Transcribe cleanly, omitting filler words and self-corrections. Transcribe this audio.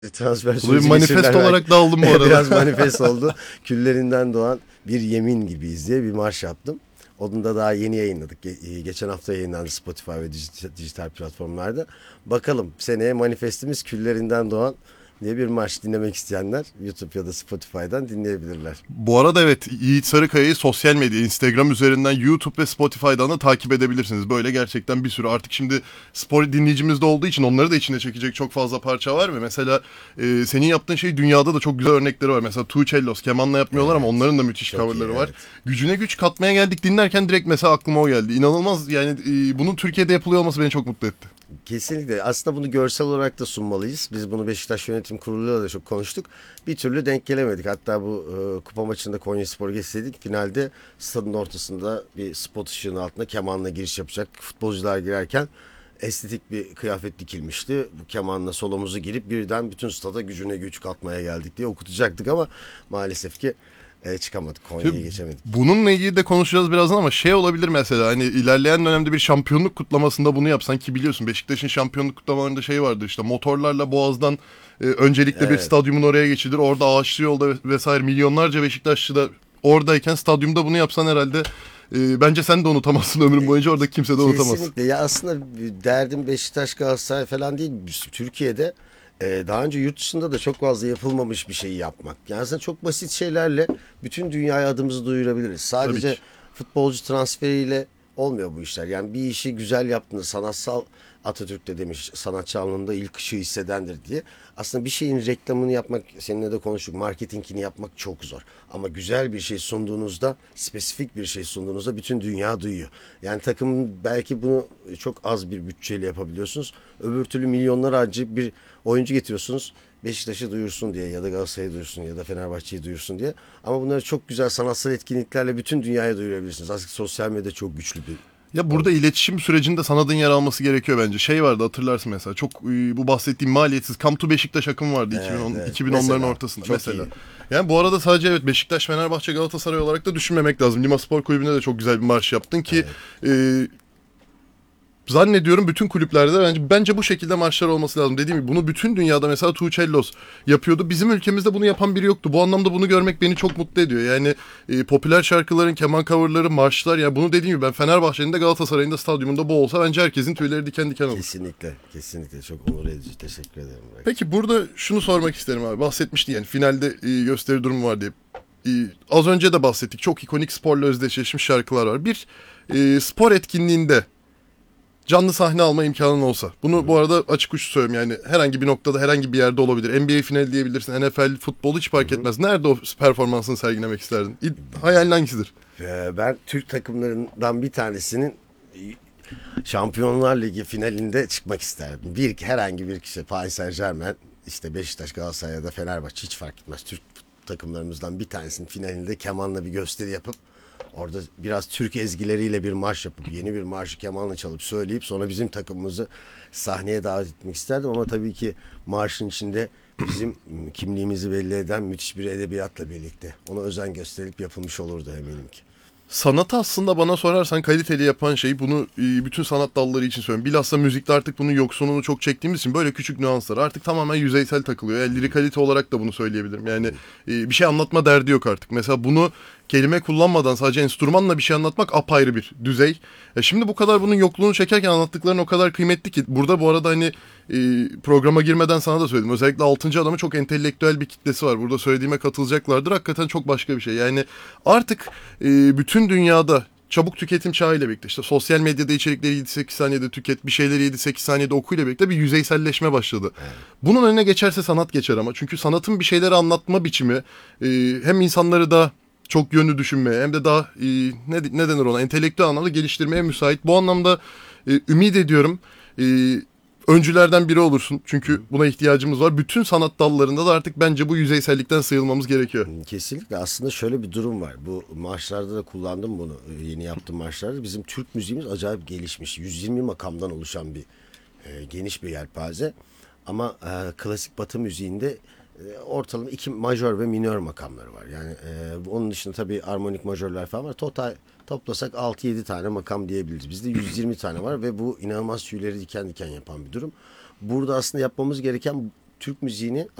Transfer Bu da bir süreci manifest geçirdiler. olarak da aldım bu arada. Biraz manifest oldu. Küllerinden doğan bir yemin gibiyiz diye bir marş yaptım. Onu da daha yeni yayınladık. Geçen hafta yayınlandı Spotify ve dijital platformlarda. Bakalım seneye manifestimiz küllerinden doğan diye bir marş. Dinlemek isteyenler YouTube ya da Spotify'dan dinleyebilirler. Bu arada evet, Yiğit Sarıkaya'yı sosyal medya, Instagram üzerinden, YouTube ve Spotify'dan da takip edebilirsiniz. Böyle gerçekten bir sürü, artık şimdi spor dinleyicimiz de olduğu için onları da içine çekecek çok fazla parça var ve mesela senin yaptığın şey dünyada da çok güzel örnekleri var. Mesela Tuğçellos kemanla yapmıyorlar ama Evet. onların da müthiş Çok iyi, coverları var. evet. Gücüne güç katmaya geldik dinlerken direkt mesela aklıma o geldi. İnanılmaz yani, bunun Türkiye'de yapılıyor olması beni çok mutlu etti. Kesinlikle. Aslında bunu görsel olarak da sunmalıyız. Biz bunu Beşiktaş Yönetim Kurulu'yla da çok konuştuk. Bir türlü denk gelemedik. Hatta bu kupa maçında Konyaspor'u geçseydik. Finalde stadın ortasında bir spot ışığının altında kemanla giriş yapacak. Futbolcular girerken estetik bir kıyafet dikilmişti. Bu kemanla solomuzu girip birden bütün stada gücüne güç katmaya geldik diye okutacaktık ama maalesef ki çıkamadık. Konya'yı geçemedik. Bununla ilgili de konuşacağız birazdan ama şey olabilir mesela, hani ilerleyen dönemde bir şampiyonluk kutlamasında bunu yapsan, ki biliyorsun Beşiktaş'ın şampiyonluk kutlamalarında şey vardır işte, motorlarla Boğaz'dan öncelikle bir Evet. stadyumun oraya geçilir, orada ağaçlı yolda vesaire milyonlarca Beşiktaşlı da oradayken stadyumda bunu yapsan herhalde bence sen de unutamazsın ömrün boyunca, orada kimse de unutamaz. Kesinlikle. Ya aslında derdim Beşiktaş Galatasaray falan değil. Türkiye'de daha önce yurt dışında da çok fazla yapılmamış bir şeyi yapmak. Yani aslında çok basit şeylerle bütün dünyaya adımızı duyurabiliriz. Tabii ki. Sadece futbolcu transferiyle olmuyor bu işler. Yani bir işi güzel yaptığında sanatsal, Atatürk de demiş sanatçı alnında ilk ışığı hissedendir diye. Aslında bir şeyin reklamını yapmak, seninle de konuştuk, marketingini yapmak çok zor. Ama güzel bir şey sunduğunuzda, spesifik bir şey sunduğunuzda bütün dünya duyuyor. Yani takımın belki bunu çok az bir bütçeyle yapabiliyorsunuz. Öbür türlü milyonlar harcayıp bir oyuncu getiriyorsunuz. Beşiktaş'ı duyursun diye ya da Galatasaray'ı duyursun ya da Fenerbahçe'yi duyursun diye. Ama bunları çok güzel sanatsal etkinliklerle bütün dünyaya duyurabilirsiniz. Aslında sosyal medya çok güçlü bir Ya burada organ. iletişim sürecinde sanatın yer alması gerekiyor bence. Şey vardı, hatırlarsın mesela, çok bu bahsettiğim maliyetsiz Come to Beşiktaş akımı vardı Evet, 2010, evet. 2010'ların Mesela ortasında çok mesela. iyi. Yani bu arada sadece evet Beşiktaş, Fenerbahçe, Galatasaray olarak da düşünmemek lazım. Limaspor Kulübü'ne de çok güzel bir marş yaptın ki Evet. e, zannediyorum bütün kulüplerde bence bu şekilde marşlar olması lazım. Dediğim gibi bunu bütün dünyada mesela Tuğçellos yapıyordu. Bizim ülkemizde bunu yapan biri yoktu. Bu anlamda bunu görmek beni çok mutlu ediyor. Yani popüler şarkıların keman coverları, marşlar, ya bunu dediğim gibi ben Fenerbahçe'nin de Galatasaray'ın da stadyumunda bu olsa bence herkesin tüyleri diken diken olur. Kesinlikle. Kesinlikle. Çok onur edici. Teşekkür ederim. Peki burada şunu sormak isterim abi. Bahsetmiştin yani finalde gösteri durumu var diye. Az önce de bahsettik. Çok ikonik sporla özdeşleşmiş şarkılar var. Bir spor etkinliğinde canlı sahne alma imkanın olsa. Bunu bu arada açık uç söylüyorum, yani herhangi bir noktada, herhangi bir yerde olabilir. NBA finali diyebilirsin, NFL, futbol hiç fark etmez. Nerede o performansını sergilemek isterdin? Hayalin hangisidir? Ben Türk takımlarından bir tanesinin Şampiyonlar Ligi finalinde çıkmak isterdim. Herhangi bir kişi, Paris Saint-Germain, işte Beşiktaş, Galatasaray ya da Fenerbahçe hiç fark etmez. Türk takımlarımızdan bir tanesinin finalinde kemanla bir gösteri yapıp orada biraz Türk ezgileriyle bir marş yapıp yeni bir marşı kemanla çalıp söyleyip sonra bizim takımımızı sahneye davet etmek isterdim ama tabii ki marşın içinde bizim kimliğimizi belli eden müthiş bir edebiyatla birlikte ona özen gösterilip yapılmış olurdu eminim ki. Sanatı aslında bana sorarsan kaliteli yapan şey, bunu bütün sanat dalları için söylüyorum. Bilhassa müzikte artık bunun yoksunluğunu çok çektiğimiz için böyle küçük nüanslar artık tamamen yüzeysel takılıyor. Yani lirikalite olarak da bunu söyleyebilirim. Yani bir şey anlatma derdi yok artık. Mesela bunu kelime kullanmadan sadece enstrümanla bir şey anlatmak apayrı bir düzey. Şimdi bu kadar bunun yokluğunu çekerken anlattıkların o kadar kıymetli ki. Burada bu arada hani programa girmeden sana da söyledim. Özellikle 6. adamın çok entelektüel bir kitlesi var. Burada söylediğime katılacaklardır. Hakikaten çok başka bir şey. Yani artık bütün dünyada çabuk tüketim çağıyla birlikte, işte sosyal medyada içerikleri 7-8 saniyede tüket, bir şeyleri 7-8 saniyede okuyla birlikte bir yüzeyselleşme başladı. Evet. Bunun önüne geçerse sanat geçer ama. Çünkü sanatın bir şeyleri anlatma biçimi hem insanları da çok yönlü düşünmeye hem de daha ne denir ona, entelektüel anlamda geliştirmeye müsait. Bu anlamda ümit ediyorum öncülerden biri olursun. Çünkü buna ihtiyacımız var. Bütün sanat dallarında da artık bence bu yüzeysellikten sıyrılmamız gerekiyor. Kesinlikle. Aslında şöyle bir durum var. Bu marşlarda da kullandım bunu. Yeni yaptığım marşlarda. Bizim Türk müziğimiz acayip gelişmiş. 120 makamdan oluşan bir geniş bir yelpaze. Ama klasik Batı müziğinde ortalama iki majör ve minör makamları var. Yani onun dışında tabii armonik majörler falan var. Toplasak 6-7 tane makam diyebiliriz. Bizde 120 tane var ve bu inanılmaz tüyleri diken diken yapan bir durum. Burada aslında yapmamız gereken Türk müziğini